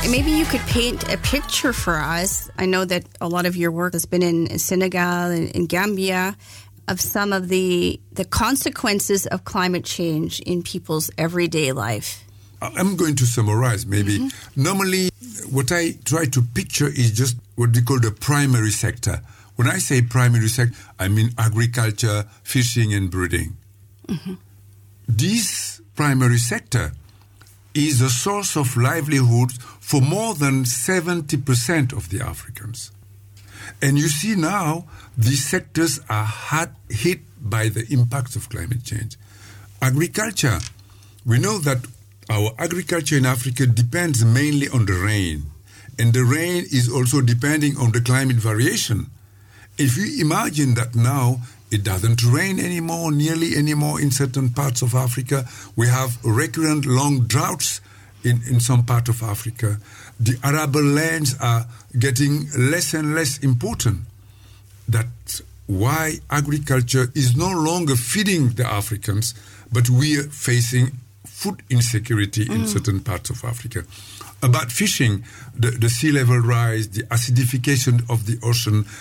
Maybe you could paint a picture for us. I know that a lot of your work has been in Senegal and in Gambia of some of the consequences of climate change in people's everyday life. I'm going to summarize maybe. Normally, what I try to picture is just what we call the primary sector. When I say primary sector, I mean agriculture, fishing and breeding. This primary sector is a source of livelihood for more than 70% of the Africans. And you see now, these sectors are hit by the impacts of climate change. Agriculture, we know that our agriculture in Africa depends mainly on the rain. And the rain is also depending on the climate variation. If you imagine that now it doesn't rain nearly anymore in certain parts of Africa, we have recurrent long droughts in some part of Africa. The arable lands are getting less and less important. That's why agriculture is no longer feeding the Africans, but we are facing food insecurity in certain parts of Africa. About fishing, the sea level rise, the acidification of the ocean,